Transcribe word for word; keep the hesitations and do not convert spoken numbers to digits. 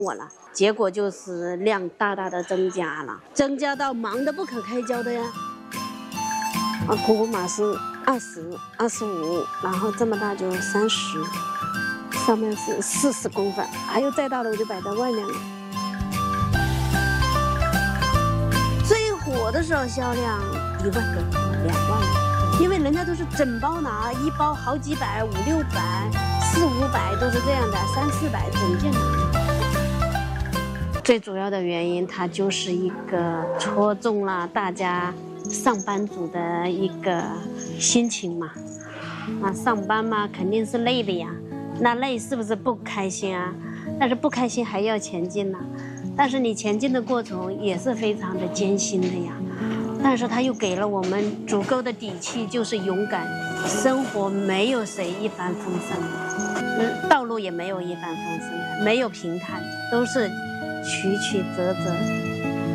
我了，结果就是量大大的增加了，增加到忙得不可开交的呀。啊，股骨马是二十、二十五，然后这么大就三十，上面是四十公分，还有再大的我就摆在外面了。最火的时候销量一万个、两万个，因为人家都是整包拿，一包好几百、五六百、四五百都是这样的，三四百整件拿。最主要的原因，它就是一个戳中了大家上班族的一个心情嘛。啊，上班嘛肯定是累的呀，那累是不是不开心啊？但是不开心还要前进呢、啊，但是你前进的过程也是非常的艰辛的呀。但是它又给了我们足够的底气，就是勇敢。生活没有谁一帆风顺的，嗯，道路也没有一帆风顺的，没有平坦的，都是曲曲折折。